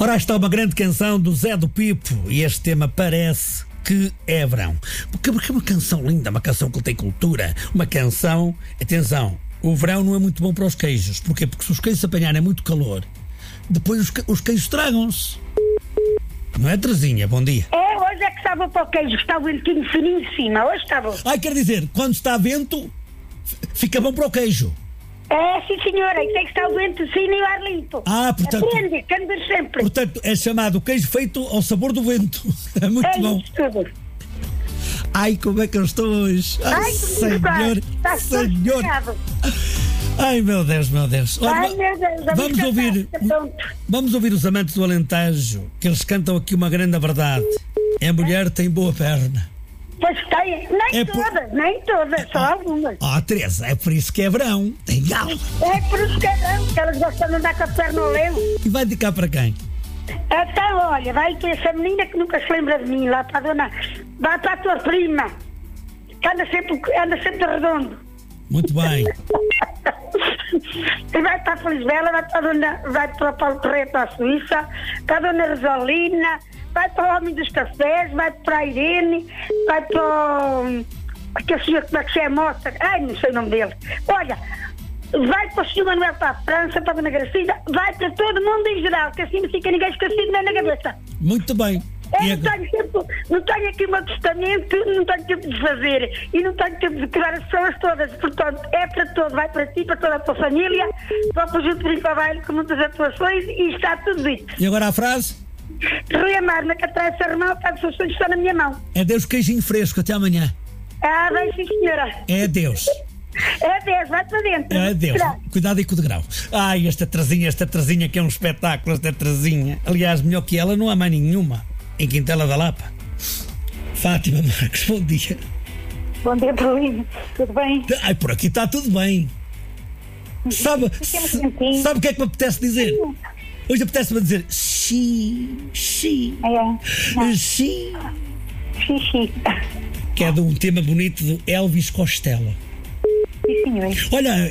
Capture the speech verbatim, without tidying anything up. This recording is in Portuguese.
Ora, está uma grande canção do Zé do Pipo e este tema parece que é verão. Porque, porque é uma canção linda, uma canção que tem cultura, uma canção, atenção, o verão não é muito bom para os queijos. Porquê? Porque se os queijos apanharem muito calor, depois os, os queijos tragam-se. Não é, Terezinha? Bom dia. É, hoje é que estava para o queijo, está o ventinho fininho em cima, hoje está bom. Ai, quer dizer, quando está vento, fica bom para o queijo. É, sim senhora, isso é que está o vento fino e o ar limpo. Ah, portanto... Aprende, canta sempre. Portanto, é chamado queijo feito ao sabor do vento. É muito é bom. Isso tudo. Ai, como é que eu estou hoje? Ai, Ai senhor, está senhor. Ai, meu Deus, meu Deus. Olha, Ai, meu Deus, a vamos música ouvir, está vamos ouvir os amantes do Alentejo, que eles cantam aqui uma grande verdade. A mulher tem boa perna. Pois tem, nem É por- todas, nem todas, só algumas. Ah, Teresa, é por isso que é verão. Tem galo. É por isso que é não, que elas gostam de andar com a perna ao levo. E vai dedicar para quem? Então, olha, vai para essa menina que nunca se lembra de mim, lá para a dona, vai para a tua prima, que anda sempre, anda sempre redondo. Muito bem. E vai para a Felisbela, vai para a dona, vai para o Paulo Correia, para a Suíça, para a dona Rosalina, vai para o Homem dos Cafés, vai para a Irene, vai para o... aquele senhor, como é que se é, Mota? Ai, não sei o nome dele. Olha, vai para o senhor Manuel, para a França, para a dona Gracida, vai para todo mundo em geral, que assim não fica ninguém esquecido nem na cabeça. Muito bem. Eu E não agora? tenho, tempo, não tenho aqui o meu testamento, não tenho tempo de fazer e não tenho tempo de curar as pessoas todas. Portanto, é para todo, vai para ti, para toda a tua família, para o conjunto de Limpa-Baile com muitas atuações e está tudo dito. E agora a frase? Rui Amar, na Catraia Sarmão, está de seus sonhos, está na minha mão. É Deus queijinho fresco. Até amanhã. Ah, bem, sim, senhora. É Deus. É Deus, vai para dentro. É Deus. Será? Cuidado aí com o degrau. Ai, esta Terezinha, esta Terezinha que é um espetáculo, esta Terezinha. Aliás, melhor que ela não há mais nenhuma. Em Quintela da Lapa. Fátima Marques, bom dia. Bom dia, Bruno. Tudo bem? Ai, por aqui está tudo bem. Sabe, quentinho. sabe o que é que me apetece dizer? Hoje apetece-me dizer xi, xi, É. xi, Xixi. que é de um tema bonito do Elvis Costello. Sim, senhor. Olha,